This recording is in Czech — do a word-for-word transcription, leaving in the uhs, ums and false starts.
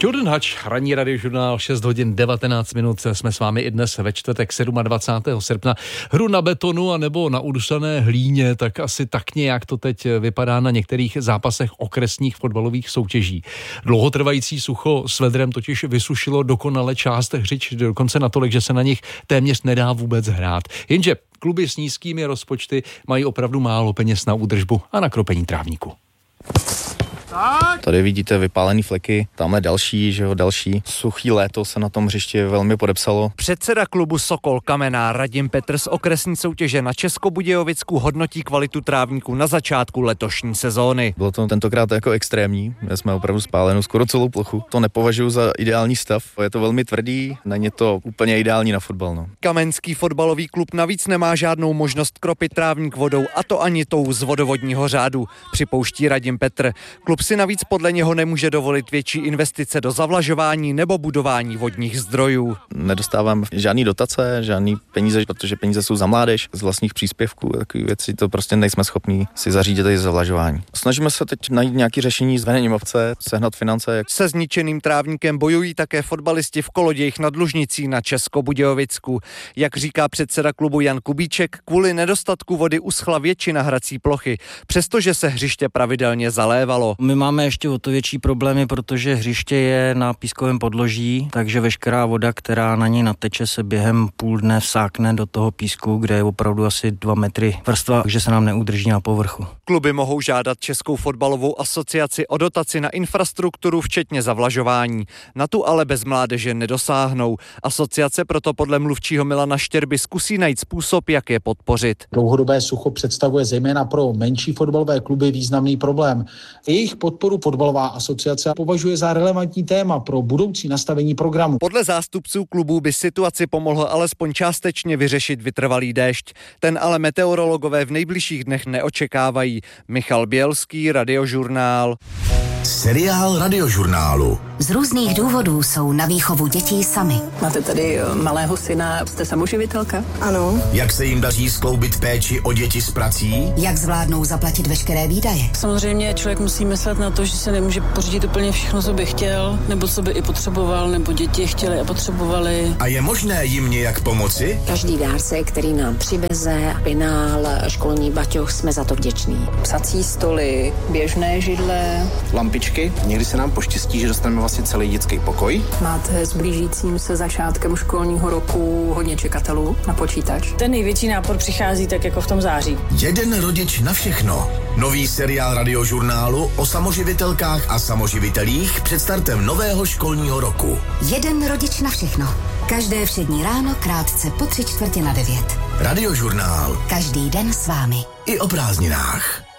Jordan Hutch, ranní radiožurnál, šest hodin devatenáct minut. Jsme s vámi i dnes ve čtvrtek dvacátého sedmého srpna. Hru na betonu a nebo na udusané hlíně, tak asi tak nějak to teď vypadá na některých zápasech okresních fotbalových soutěží. Dlouhotrvající sucho s vedrem totiž vysušilo dokonale část hřič, dokonce natolik, že se na nich téměř nedá vůbec hrát. Jenže kluby s nízkými rozpočty mají opravdu málo peněz na údržbu a na kropení trávníku. Tady vidíte vypálený fleky, tamhle další, že jo, další. Suchý léto se na tom hřišti velmi podepsalo. Předseda klubu Sokol Kamenná Radim Petr z okresní soutěže na Českobudějovicku hodnotí kvalitu trávníku na začátku letošní sezóny. Bylo to tentokrát jako extrémní, my jsme opravdu spálenou skoro celou plochu. To nepovažuji za ideální stav, je to velmi tvrdý, není to úplně ideální na fotbal. No. Kamenský fotbalový klub navíc nemá žádnou možnost kropit trávník vodou, a to ani tou z vodovodního řádu, připouští Radim Petr. Klub si navíc podle něho nemůže dovolit větší investice do zavlažování nebo budování vodních zdrojů. Nedostávám žádný dotace, žádný peníze, protože peníze jsou za mládež, z vlastních příspěvků, takové věci, to prostě nejsme schopní si zařídit i zavlažování. Snažíme se teď najít nějaké řešení s vedením obce, sehnat finance. Se zničeným trávníkem bojují také fotbalisti v Kolodějích nad Lužnicí na Českobudějovicku. Jak říká předseda klubu Jan Kubíček, kvůli nedostatku vody uschla většina hrací plochy, přestože se hřiště pravidelně zalévalo. My máme ještě o to větší problémy, protože hřiště je na pískovém podloží, takže veškerá voda, která na něj nateče, se během půl dne vsákne do toho písku, kde je opravdu asi dva metry vrstva, takže se nám neudrží na povrchu. Kluby mohou žádat Českou fotbalovou asociaci o dotaci na infrastrukturu, včetně zavlažování. Na tu ale bez mládeže nedosáhnou. Asociace proto podle mluvčího Milana Štěrby zkusí najít způsob, jak je podpořit. Dlouhodobé sucho představuje zejména pro menší fotbalové kluby významný problém. Jejich podporu fotbalová asociace považuje za relevantní téma pro budoucí nastavení programu. Podle zástupců klubů by situaci pomohl alespoň částečně vyřešit vytrvalý déšť. Ten ale meteorologové v nejbližších dnech neočekávají. Michal Bělský, Radiožurnál. Seriál Radiožurnálu. Z různých důvodů jsou na výchovu dětí sami. Máte tady malého syna, jste samoživitelka? Ano. Jak se jim daří skloubit péči o děti s prací? Jak zvládnou zaplatit veškeré výdaje? Samozřejmě člověk musí myslet na to, že se nemůže pořídit úplně všechno, co by chtěl, nebo co by i potřeboval, nebo děti chtěli a potřebovali. A je možné jim nějak pomoci? Každý dárce, který nám přiveze, penál, školní baťoch, jsme za to vděční. Psací stoly, běžné židle, lampičky. Někdy se nám poštěstí, že dostaneme vlastně celý dětský pokoj. Máte s blížícím se začátkem školního roku hodně čekatelů na počítač. Ten největší nápor přichází tak jako v tom září. Jeden rodič na všechno. Nový seriál Radiožurnálu o samoživitelkách a samoživitelích před startem nového školního roku. Jeden rodič na všechno. Každé všední ráno krátce po tři čtvrtě na devět. Radiožurnál. Každý den s vámi. I o prázdninách.